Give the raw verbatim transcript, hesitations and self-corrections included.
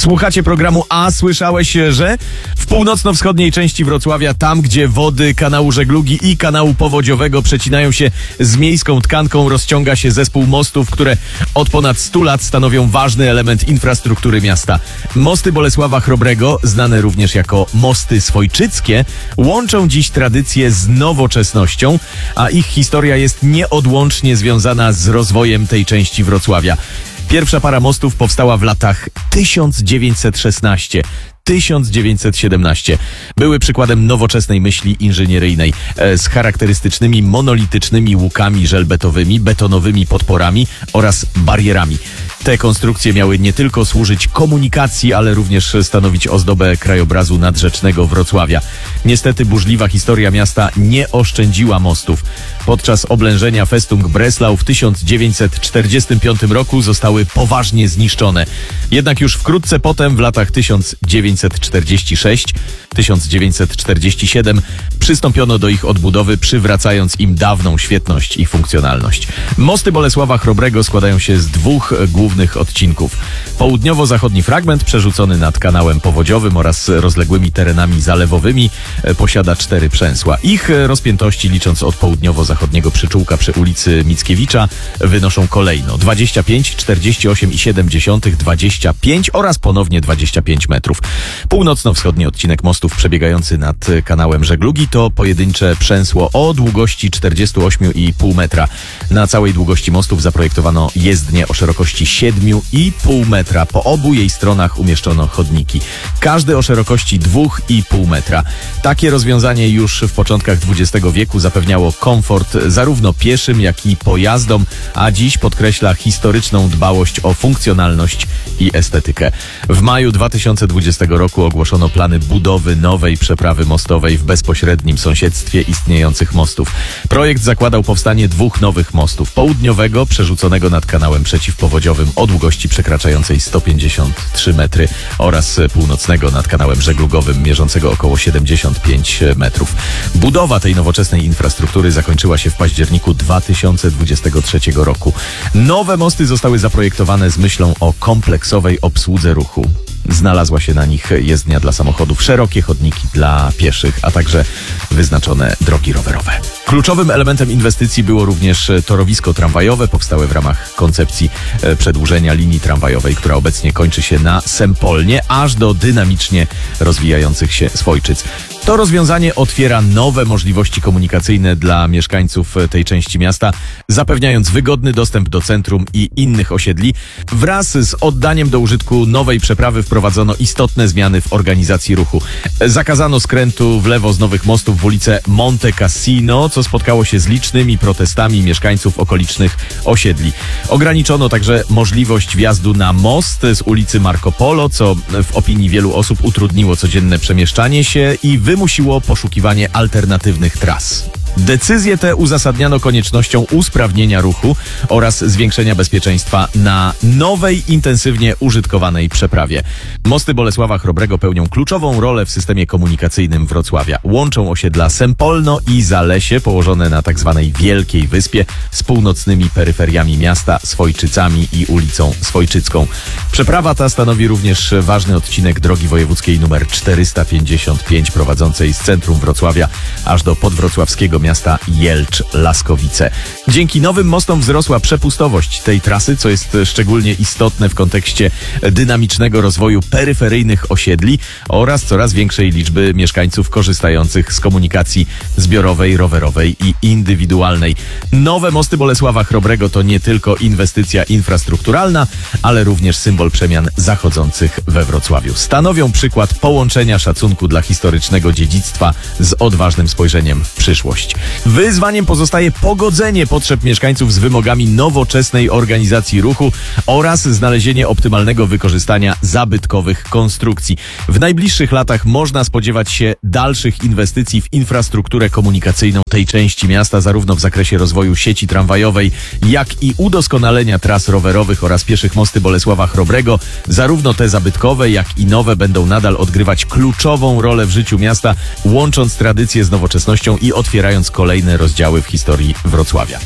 Słuchacie programu A Słyszałeś, że w północno-wschodniej części Wrocławia, tam gdzie wody kanału żeglugi i kanału powodziowego przecinają się z miejską tkanką, rozciąga się zespół mostów, które od ponad stu lat stanowią ważny element infrastruktury miasta. Mosty Bolesława Chrobrego, znane również jako mosty swojczyckie, łączą dziś tradycję z nowoczesnością, a ich historia jest nieodłącznie związana z rozwojem tej części Wrocławia. Pierwsza para mostów powstała w latach tysiąc dziewięćset szesnaście tysiąc dziewięćset siedemnaście. Były przykładem nowoczesnej myśli inżynieryjnej e, z charakterystycznymi monolitycznymi łukami żelbetowymi, betonowymi podporami oraz barierami. Te konstrukcje miały nie tylko służyć komunikacji, ale również stanowić ozdobę krajobrazu nadrzecznego Wrocławia. Niestety burzliwa historia miasta nie oszczędziła mostów. Podczas oblężenia Festung Breslau w tysiąc dziewięćset czterdziestym piątym roku zostały poważnie zniszczone. Jednak już wkrótce potem, w latach tysiąc dziewięćset czterdziestym szóstym tysiąc dziewięćset czterdziestym siódmym, przystąpiono do ich odbudowy, przywracając im dawną świetność i funkcjonalność. Mosty Bolesława Chrobrego składają się z dwóch głównych odcinków. Południowo-zachodni fragment, przerzucony nad kanałem powodziowym oraz rozległymi terenami zalewowymi, posiada cztery przęsła. Ich rozpiętości, licząc od południowo-zachodniego przyczółka przy ulicy Mickiewicza, wynoszą kolejno dwadzieścia pięć, czterdzieści osiem i siedem dziesiątych, dwadzieścia pięć oraz ponownie dwadzieścia pięć metrów. Północno-wschodni odcinek mostów przebiegający nad kanałem żeglugi to pojedyncze przęsło o długości czterdzieści osiem i pół metra. Na całej długości mostów zaprojektowano jezdnię o szerokości siedem i pół metra. Po obu jej stronach umieszczono chodniki. Każdy o szerokości dwa i pół metra. Takie rozwiązanie już w początkach dwudziestego wieku zapewniało komfort zarówno pieszym, jak i pojazdom, a dziś podkreśla historyczną dbałość o funkcjonalność i estetykę. W maju dwa tysiące dwudziestego roku ogłoszono plany budowy nowej przeprawy mostowej w bezpośrednim sąsiedztwie istniejących mostów. Projekt zakładał powstanie dwóch nowych mostów. Południowego, przerzuconego nad kanałem przeciwpowodziowym o długości przekraczającej sto pięćdziesiąt trzy metry oraz północnego nad kanałem żeglugowym mierzącego około siedemdziesiąt pięć metrów. Budowa tej nowoczesnej infrastruktury zakończyła się w październiku dwa tysiące dwudziestego trzeciego roku. Nowe mosty zostały zaprojektowane z myślą o kompleksowej obsłudze ruchu. Znalazła się na nich jezdnia dla samochodów, szerokie chodniki dla pieszych, a także wyznaczone drogi rowerowe. Kluczowym elementem inwestycji było również torowisko tramwajowe, powstałe w ramach koncepcji przedłużenia linii tramwajowej, która obecnie kończy się na Sempolnie, aż do dynamicznie rozwijających się Swojczyc. To rozwiązanie otwiera nowe możliwości komunikacyjne dla mieszkańców tej części miasta, zapewniając wygodny dostęp do centrum i innych osiedli. Wraz z oddaniem do użytku nowej przeprawy wprowadzono istotne zmiany w organizacji ruchu. Zakazano skrętu w lewo z nowych mostów w ulicę Monte Cassino, co spotkało się z licznymi protestami mieszkańców okolicznych osiedli. Ograniczono także możliwość wjazdu na most z ulicy Marco Polo, co w opinii wielu osób utrudniło codzienne przemieszczanie się i wymusiło poszukiwanie alternatywnych tras. Decyzje te uzasadniano koniecznością usprawnienia ruchu oraz zwiększenia bezpieczeństwa na nowej, intensywnie użytkowanej przeprawie. Mosty Bolesława Chrobrego pełnią kluczową rolę w systemie komunikacyjnym Wrocławia. Łączą osiedla Sempolno i Zalesie, położone na tzw. Wielkiej Wyspie, z północnymi peryferiami miasta, Swojczycami i ulicą Swojczycką. Przeprawa ta stanowi również ważny odcinek drogi wojewódzkiej nr czterysta pięćdziesiąt pięć, prowadzącej z centrum Wrocławia aż do podwrocławskiego miasta Jelcz-Laskowice. Dzięki nowym mostom wzrosła przepustowość tej trasy, co jest szczególnie istotne w kontekście dynamicznego rozwoju peryferyjnych osiedli oraz coraz większej liczby mieszkańców korzystających z komunikacji zbiorowej, rowerowej i indywidualnej. Nowe mosty Bolesława Chrobrego to nie tylko inwestycja infrastrukturalna, ale również symbol przemian zachodzących we Wrocławiu. Stanowią przykład połączenia szacunku dla historycznego dziedzictwa z odważnym spojrzeniem w przyszłość. Wyzwaniem pozostaje pogodzenie potrzeb mieszkańców z wymogami nowoczesnej organizacji ruchu oraz znalezienie optymalnego wykorzystania zabytkowych konstrukcji. W najbliższych latach można spodziewać się dalszych inwestycji w infrastrukturę komunikacyjną tej części miasta, zarówno w zakresie rozwoju sieci tramwajowej, jak i udoskonalenia tras rowerowych oraz pieszych. Mosty Bolesława Chrobrego, zarówno te zabytkowe, jak i nowe, będą nadal odgrywać kluczową rolę w życiu miasta, łącząc tradycję z nowoczesnością i otwierając kolejne rozdziały w historii Wrocławia.